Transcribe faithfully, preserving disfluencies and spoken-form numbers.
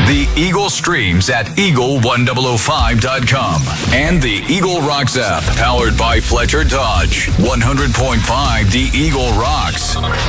The Eagle streams at eagle one oh five dot com and the Eagle Rocks app, powered by Fletcher Dodge. one hundred point five The Eagle Rocks.